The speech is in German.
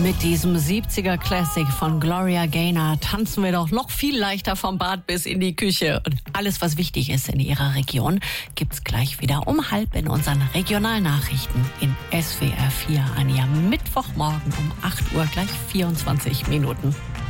Mit diesem 70er Classic von Gloria Gaynor tanzen wir doch noch viel leichter vom Bad bis in die Küche. Und alles, was wichtig ist in Ihrer Region, gibt's gleich wieder um 12:30 in unseren Regionalnachrichten in SWR 4 an Ihrem Mittwochmorgen um 8 Uhr, gleich 24 Minuten.